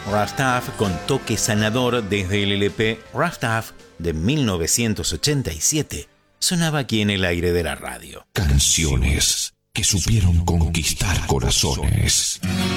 Rastaff con toque sanador desde el LP Rastaff de 1987 sonaba aquí en el aire de la radio. Canciones que supieron conquistar corazones.